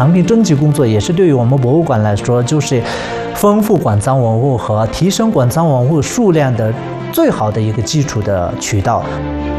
藏品征集工作也是对于我们博物馆来说，就是丰富馆藏文物和提升馆藏文物数量的最好的一个基础的渠道。